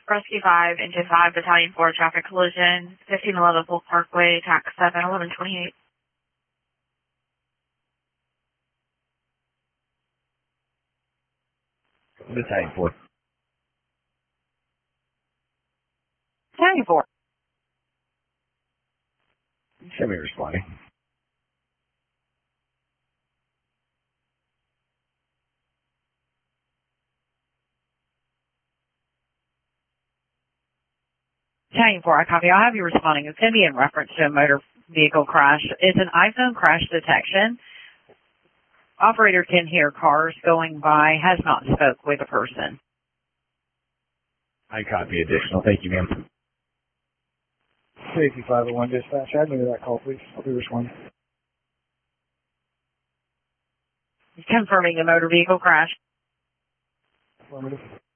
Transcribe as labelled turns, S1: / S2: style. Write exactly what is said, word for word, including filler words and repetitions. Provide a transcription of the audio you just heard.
S1: Rescue five, Engine five, Battalion four, traffic collision, fifteen eleven Polk Parkway, tax seven, eleven twenty-eight.
S2: Battalion four.
S1: Battalion four.
S2: Show me responding.
S1: Battalion four, I copy. I'll have you responding. It's going to be in reference to a motor vehicle crash. It's an iPhone crash detection. Operator can hear cars going by, has not spoke with a person.
S2: I copy additional. Thank you, ma'am.
S3: Safety five oh one dispatch. Add me to that call, please. I'll be responding.
S1: Confirming the motor vehicle crash.
S3: Affirmative.